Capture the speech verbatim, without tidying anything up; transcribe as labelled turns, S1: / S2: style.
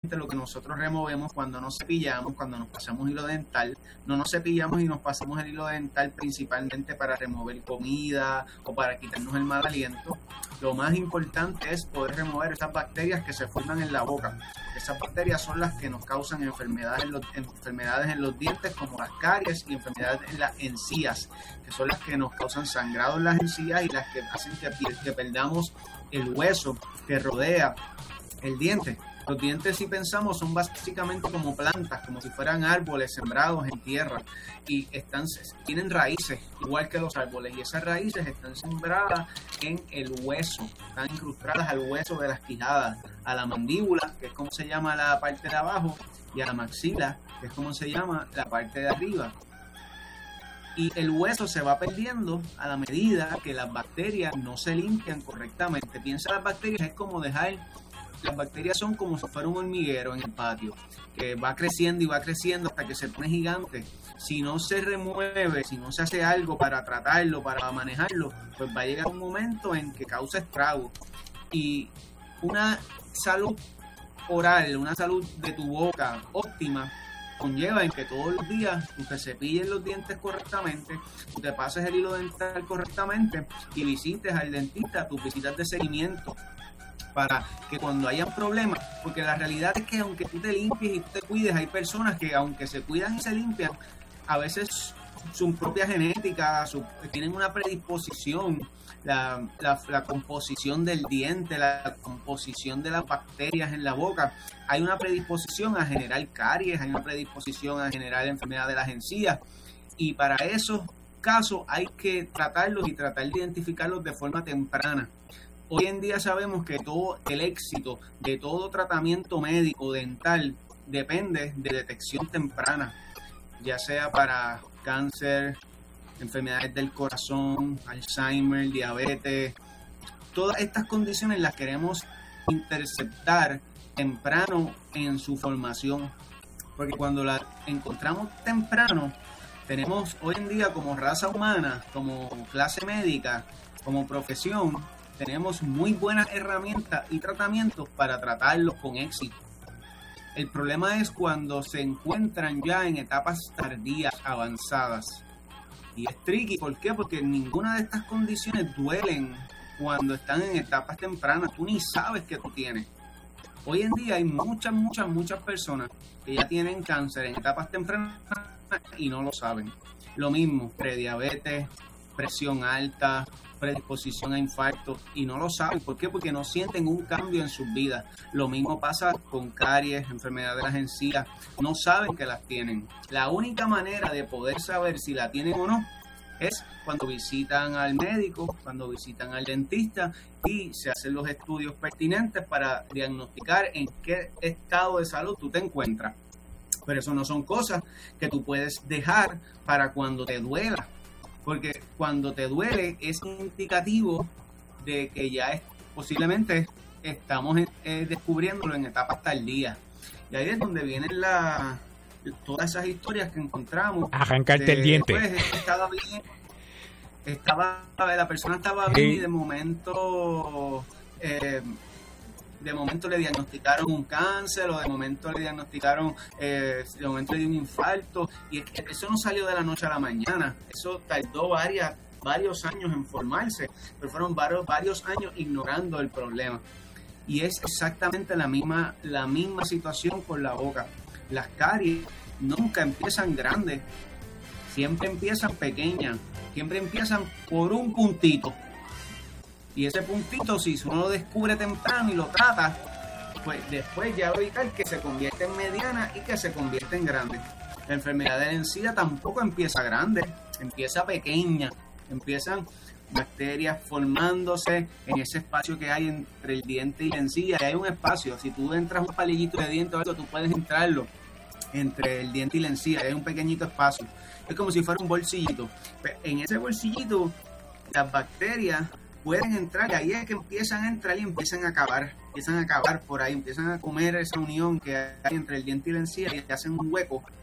S1: básicamente lo que nosotros removemos cuando nos cepillamos, cuando nos pasamos hilo dental. No nos cepillamos y nos pasamos el hilo dental principalmente para remover comida o para quitarnos el mal aliento. Lo más importante es poder remover esas bacterias que se forman en la boca. Esas bacterias son las que nos causan enfermedades en los, enfermedades en los dientes, como las caries, y enfermedades en las encías, que son las que nos causan sangrado en las encías y las que hacen que, que perdamos el hueso que rodea el diente. Los dientes, si pensamos, son básicamente como plantas, como si fueran árboles sembrados en tierra, y están, tienen raíces igual que los árboles, y esas raíces están sembradas en el hueso, están incrustadas al hueso de las quijadas, a la mandíbula, que es como se llama la parte de abajo, y a la maxila, que es como se llama la parte de arriba. Y el hueso se va perdiendo a la medida que las bacterias no se limpian correctamente. Piensa, las bacterias es como dejar... Las bacterias son como si fuera un hormiguero en el patio, que va creciendo y va creciendo hasta que se pone gigante. Si no se remueve, si no se hace algo para tratarlo, para manejarlo, pues va a llegar un momento en que causa estragos. Y una salud oral, una salud de tu boca óptima, conlleva en que todos los días tú te cepilles los dientes correctamente, tú te pases el hilo dental correctamente y visites al dentista, tus visitas de seguimiento, para que cuando hayan problemas, porque la realidad es que aunque tú te limpies y tú te cuides, hay personas que aunque se cuidan y se limpian, a veces su propia genética, su, tienen una predisposición, la, la, la composición del diente, la composición de las bacterias en la boca, hay una predisposición a generar caries, hay una predisposición a generar enfermedad de las encías, y para esos casos hay que tratarlos y tratar de identificarlos de forma temprana. Hoy en día sabemos que todo el éxito de todo tratamiento médico dental depende de detección temprana, ya sea para cáncer, enfermedades del corazón, Alzheimer, diabetes. Todas estas condiciones las queremos interceptar temprano en su formación, porque cuando las encontramos temprano, tenemos hoy en día como raza humana, como clase médica, como profesión, tenemos muy buenas herramientas y tratamientos para tratarlos con éxito. El problema es cuando se encuentran ya en etapas tardías, avanzadas. Y es tricky, ¿por qué? Porque ninguna de estas condiciones duelen cuando están en etapas tempranas. Tú ni sabes que tú tienes. Hoy en día hay muchas, muchas, muchas personas que ya tienen cáncer en etapas tempranas y no lo saben. Lo mismo, prediabetes, presión alta, predisposición a infarto, y no lo saben. ¿Por qué? Porque no sienten un cambio en sus vidas. Lo mismo pasa con caries, enfermedad de las encías, no saben que las tienen. La única manera de poder saber si la tienen o no es cuando visitan al médico, cuando visitan al dentista y se hacen los estudios pertinentes para diagnosticar en qué estado de salud tú te encuentras. Pero eso no son cosas que tú puedes dejar para cuando te duela, porque cuando te duele es indicativo de que ya es, posiblemente estamos eh, descubriéndolo en etapas tardías. Y ahí es donde vienen la, todas esas historias que encontramos.
S2: Arrancarte
S1: de,
S2: el diente.
S1: Pues, estaba bien, estaba, la persona estaba bien, sí, y de momento... Eh, de momento le diagnosticaron un cáncer, o de momento le diagnosticaron, eh, de momento le dio un infarto, y es que eso no salió de la noche a la mañana, eso tardó varias, varios años en formarse, pero fueron varios, varios años ignorando el problema. Y es exactamente la misma, la misma situación con la boca. Las caries nunca empiezan grandes, siempre empiezan pequeñas, siempre empiezan por un puntito. Y ese puntito, si uno lo descubre temprano y lo trata, pues después ya va a evitar que se convierta en mediana y que se convierta en grande. La enfermedad de la encía tampoco empieza grande, empieza pequeña. Empiezan bacterias formándose en ese espacio que hay entre el diente y la encía. Y hay un espacio, si tú entras un palillito de diente o algo, tú puedes entrarlo entre el diente y la encía. Hay un pequeñito espacio. Es como si fuera un bolsillito. En ese bolsillito, las bacterias pueden entrar, y ahí es que empiezan a entrar y empiezan a acabar, empiezan a acabar por ahí, empiezan a comer esa unión que hay entre el diente y la encía y hacen un hueco